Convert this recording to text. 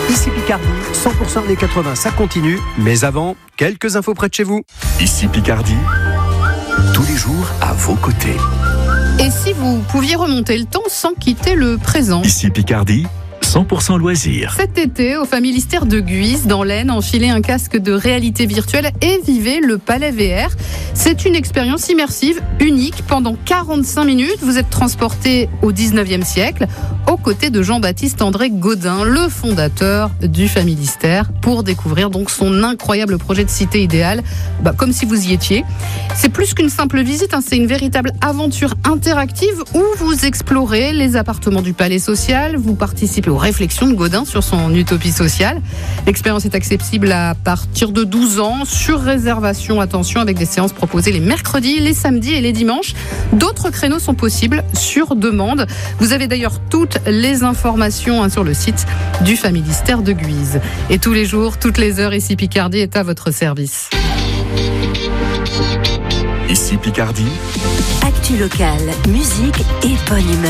Ici Picardie, 100% des 80, ça continue. Mais avant, quelques infos près de chez vous. Ici Picardie, tous les jours à vos côtés. Et si vous pouviez remonter le temps sans quitter le présent ? Ici Picardie, 100% loisirs. Cet été, au Familistère de Guise, dans l'Aisne, enfilez un casque de réalité virtuelle et vivez le Palais VR. C'est une expérience immersive, unique. Pendant 45 minutes, vous êtes transporté au 19e siècle, aux côtés de Jean-Baptiste André Gaudin, le fondateur du Familistère, pour découvrir donc son incroyable projet de cité idéale, comme si vous y étiez. C'est plus qu'une simple visite, c'est une véritable aventure interactive où vous explorez les appartements du Palais social, vous participez aux réflexions de Gaudin sur son utopie sociale. L'expérience est accessible à partir de 12 ans, sur réservation, attention, avec des séances proposées les mercredis, les samedis et les dimanches. D'autres créneaux sont possibles sur demande. Vous avez d'ailleurs toutes les informations sur le site du Familistère de Guise. Et tous les jours, toutes les heures, ici Picardie est à votre service. Ici Picardie, actu locale, musique et bonne humeur.